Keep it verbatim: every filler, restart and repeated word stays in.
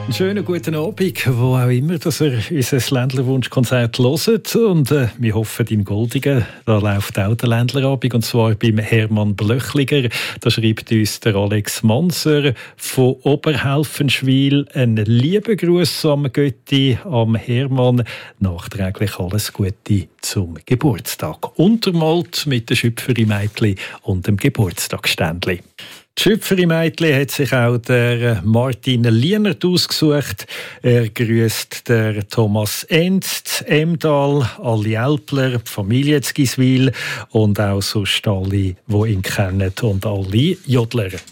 Einen schönen guten Abend, wo auch immer, dass ihr unser Ländlerwunschkonzert hört. Und äh, wir hoffen, in Goldigen, da läuft auch der Ländlerabend, und zwar beim Hermann Blöchliger. Da schreibt uns der Alex Manser von Oberhelfenschwil einen lieben Gruß am Götti, am Hermann. Nachträglich alles Gute zum Geburtstag. Untermalt mit den Schüpferi-Mädchen und dem Geburtstagsständli. Die Schüpferi-Mädchen hat sich auch der Martin Lienert ausgesucht. Er grüßt der Thomas Enz, Emdal, alle Älpler, die Familie zu Giswil und auch sonst alle, die ihn kennen, und alle Jodler.